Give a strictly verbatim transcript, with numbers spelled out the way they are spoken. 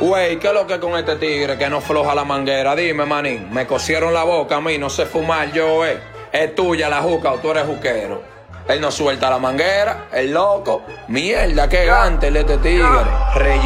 Güey, ¿qué es lo que con este tigre que no floja la manguera? Dime, manín, me cosieron la boca a mí, no sé fumar yo, eh. ¿Es tuya la juca o tú eres juquero? Él no suelta la manguera, el loco. Mierda, qué gante el de este tigre. Rey